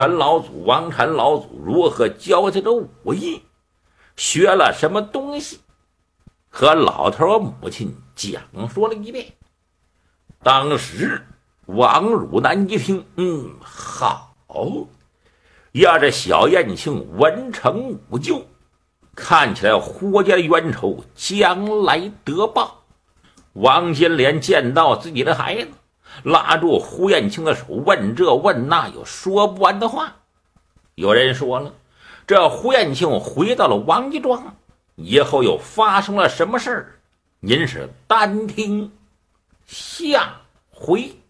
陈老祖、王禅老祖如何教这个武艺，学了什么东西，和老头和母亲讲说了一遍。当时王汝南一听，好呀，这小燕庆文成武就，看起来胡家的冤仇将来得报。王金莲见到自己的孩子，拉住胡燕庆的手，问这问那，有说不完的话。有人说了，这胡燕庆回到了王家庄以后，又发生了什么事儿？您是单听下回。